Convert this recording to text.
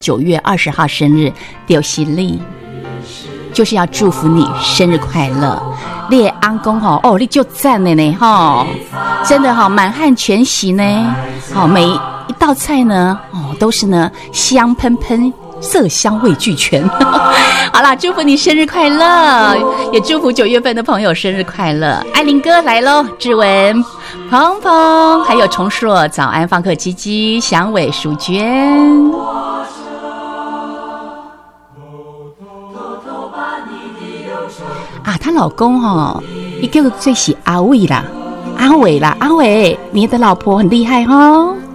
9月20号生日，就是你，就是要祝福你生日快乐。你的阿公哦，你就赞了呢真的满汉全席呢，每一道菜呢都是呢香喷喷，色香味俱全。好啦，祝福你生日快乐，也祝福9月份的朋友生日快乐。艾琳哥来咯，志文、鹏鹏，还有重硕，早安放客鸡鸡、祥伟、淑娟。她老公一个最喜阿伟啦，阿伟，你的老婆很厉害